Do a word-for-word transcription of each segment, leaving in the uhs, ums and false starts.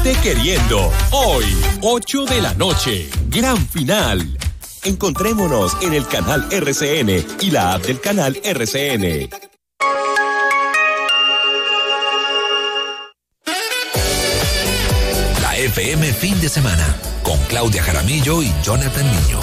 Quédate queriendo. Hoy, ocho de la noche. Gran final. Encontrémonos en el canal R C N y la app del canal R C N. La F M Fin de Semana con Claudia Jaramillo y Jonathan Niño.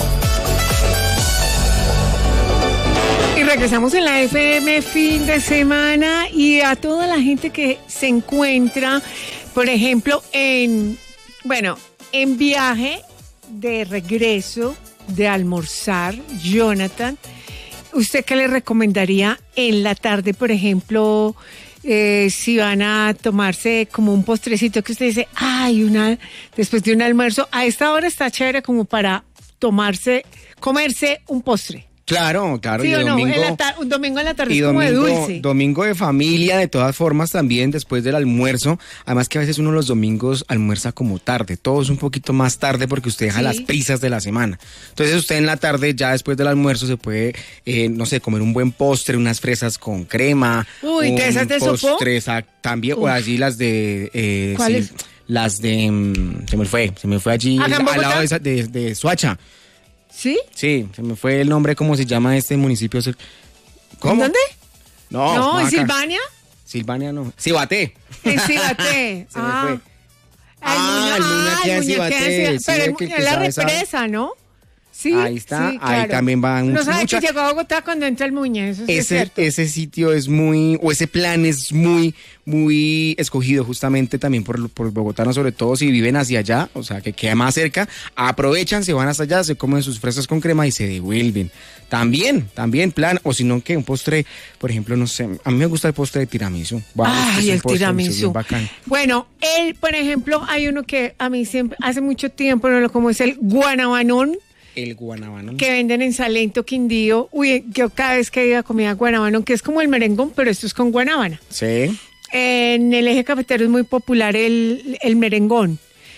Y regresamos en la F M Fin de Semana y a toda la gente que se encuentra, por ejemplo, en, bueno, en viaje de regreso de almorzar, Jonathan, ¿usted qué le recomendaría en la tarde, por ejemplo, eh, si van a tomarse como un postrecito que usted dice, ay, una, después de un almuerzo, a esta hora está chévere como para tomarse, comerse un postre? Claro, claro. ¿Sí y o no? domingo, En la ta- un domingo en la tarde y es como domingo, de dulce. Domingo de familia, de todas formas, también después del almuerzo. Además que a veces uno los domingos almuerza como tarde. Todo es un poquito más tarde porque usted deja Sí. las prisas de la semana. Entonces usted en la tarde, ya después del almuerzo, se puede, eh, no sé, comer un buen postre, unas fresas con crema. Uy, ¿de esas de sopo? Postres a- también, Uf. o allí las de... Eh, ¿Cuáles? sí, las de... mm, se me fue, se me fue allí ¿Acá en al Bogotá? lado de, esa- de, de Soacha. ¿Sí? Sí, se me fue el nombre, ¿cómo se llama este municipio? ¿Cómo? ¿Dónde? No, No, ¿en acá. Silvania? Silvania no. Cibaté. En Cibaté. Se me ah. fue. Ah, el Muña queda en Cibaté. Sí, Pero el el que- Muña que es la sabe, sabe. represa, ¿no? Sí, Ahí está, sí, ahí claro. también van No sabe mucha- que llegó a Bogotá cuando entra el Muña, eso sí es Ese, cierto. ese sitio es muy, o ese plan es muy, muy escogido justamente también por, por bogotanos, sobre todo si viven hacia allá, o sea, que queda más cerca, aprovechan, se van hasta allá, se comen sus fresas con crema y se devuelven. También, también plan, o si no, que un postre, por ejemplo, no sé, a mí me gusta el postre de tiramisú. Wow, es que Ay, es un el postre tiramisú. bien bacán. Bueno, él, por ejemplo, hay uno que a mí siempre, hace mucho tiempo no lo como, es el guanabanón, El guanabano. que venden en Salento, Quindío. Uy, yo cada vez que iba comida guanabanón, que es como el merengón, pero esto es con guanábana. Sí. En el eje cafetero es muy popular el, el merengón,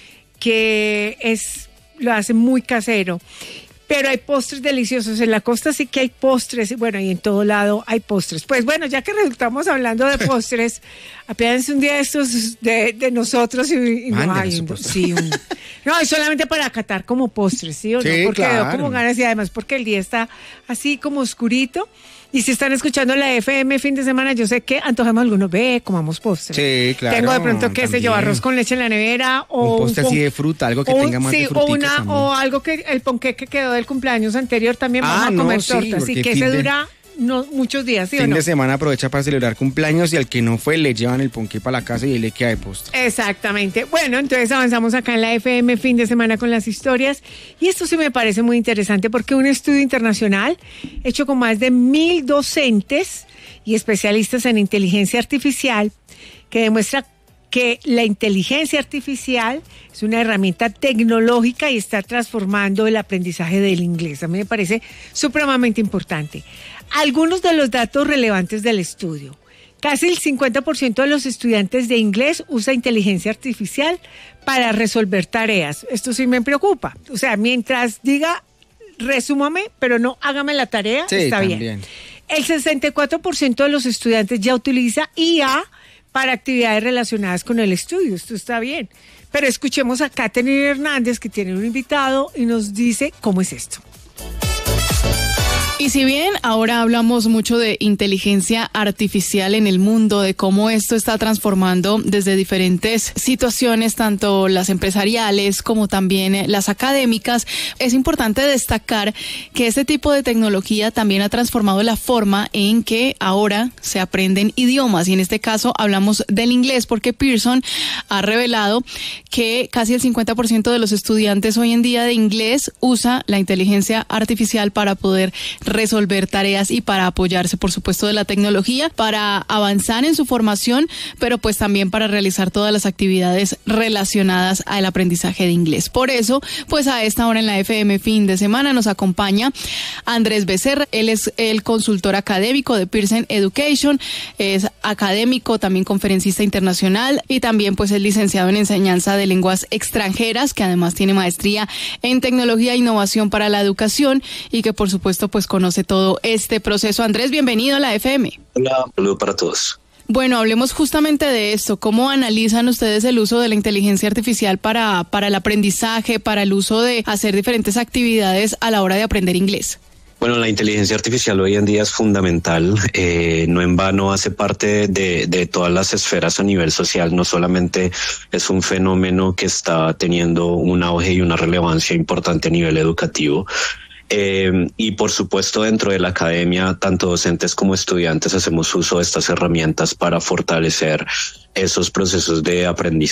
que es lo hacen muy casero. Pero hay postres deliciosos. En la costa sí que hay postres. Y bueno, y en todo lado hay postres. Pues bueno, ya que estamos hablando de postres, apiádense un día de estos de, de nosotros y, y no Mándenos hay. su un- postre. sí, un- no, es solamente para catar como postres, ¿sí o no? Sí, Porque claro. veo como ganas y además porque el día está así como oscurito. Y si están escuchando la F M fin de semana, yo sé que antojamos algunos, ve, comamos postres. Sí, claro, Tengo de pronto, qué sé yo, también. arroz con leche en la nevera o Un postre pon- así de fruta, algo que o un- tenga más sí, de o frutica una también. o algo que el ponqué que quedó del cumpleaños anterior también vamos Ah, a no, comer sí, tortas, porque y que fin se de- dura no muchos días, ¿sí o Fin no? de semana aprovecha para celebrar cumpleaños y al que no fue le llevan el ponqué para la casa y ahí le queda de postre. Exactamente. Bueno, entonces avanzamos acá en la F M fin de semana con las historias y esto sí me parece muy interesante porque un estudio internacional hecho con más de mil docentes y especialistas en inteligencia artificial que demuestra que la inteligencia artificial es una herramienta tecnológica y está transformando el aprendizaje del inglés. A mí me parece supremamente importante. Algunos de los datos relevantes del estudio. Casi el cincuenta por ciento de los estudiantes de inglés usa inteligencia artificial para resolver tareas. Esto sí me preocupa. O sea, mientras diga, resúmame, pero no hágame la tarea, Sí, está también. bien. El sesenta y cuatro por ciento de los estudiantes ya utiliza I A para actividades relacionadas con el estudio. Esto está bien. Pero escuchemos a Katherine Hernández, que tiene un invitado, y nos dice cómo es esto. Y si bien ahora hablamos mucho de inteligencia artificial en el mundo, de cómo esto está transformando desde diferentes situaciones, tanto las empresariales como también las académicas, es importante destacar que este tipo de tecnología también ha transformado la forma en que ahora se aprenden idiomas. Y en este caso hablamos del inglés, porque Pearson ha revelado que casi el cincuenta por ciento de los estudiantes hoy en día de inglés usa la inteligencia artificial para poder resolver tareas y para apoyarse, por supuesto, de la tecnología, para avanzar en su formación, pero pues también para realizar todas las actividades relacionadas al aprendizaje de inglés. Por eso, pues a esta hora en la F M fin de semana nos acompaña Andrés Becerra. Él es el consultor académico de Pearson Education, es académico, también conferencista internacional y también pues es licenciado en enseñanza de lenguas extranjeras, que además tiene maestría en tecnología e innovación para la educación y que por supuesto pues conoce todo este proceso. Andrés, bienvenido a la F M. Hola, un saludo para todos. Bueno, hablemos justamente de esto. ¿Cómo analizan ustedes el uso de la inteligencia artificial para, para el aprendizaje, para el uso de hacer diferentes actividades a la hora de aprender inglés? Bueno, la inteligencia artificial hoy en día es fundamental, eh, no en vano hace parte de, de todas las esferas a nivel social, no solamente es un fenómeno que está teniendo un auge y una relevancia importante a nivel educativo. Eh, y por supuesto dentro de la academia, tanto docentes como estudiantes hacemos uso de estas herramientas para fortalecer esos procesos de aprendizaje.